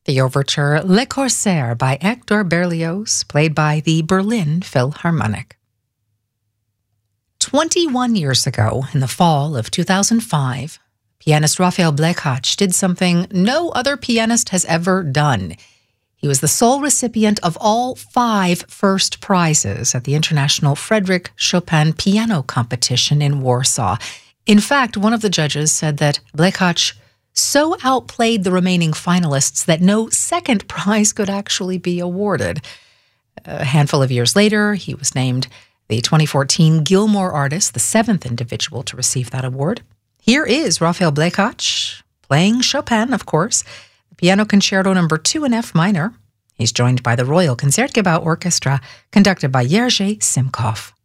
The overture Le Corsaire by Hector Berlioz, played by the Berlin Philharmonic. 21 years ago, in the fall of 2005, pianist Rafael Blechacz did something no other pianist has ever done. He was the sole recipient of all 5 first prizes at the International Frédéric Chopin Piano Competition in Warsaw. In fact, one of the judges said that Blechacz so outplayed the remaining finalists that no second prize could actually be awarded. A handful of years later, he was named the 2014 Gilmore Artist, the 7th individual to receive that award. Here is Rafael Blechacz, playing Chopin, of course, the Piano Concerto No. 2 in F minor. He's joined by the Royal Concertgebouw Orchestra, conducted by Jerzy Simkov.